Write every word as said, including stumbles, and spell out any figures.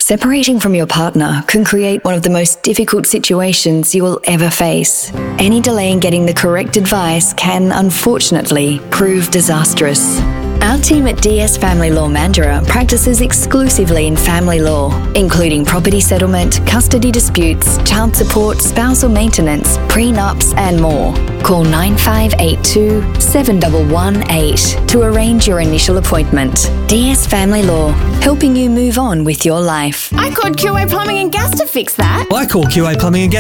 Separating from your partner can create one of the most difficult situations you will ever face. Any delay in getting the correct advice can, unfortunately, prove disastrous. Our team at D S Family Law Mandurah practices exclusively in family law, including property settlement, custody disputes, child support, spousal maintenance, prenups, and more. Call nine five eight two, seven one one eight to arrange your initial appointment. D S Family Law, helping you move on with your life. I called Q A Plumbing and Gas to fix that. I call Q A Plumbing and Gas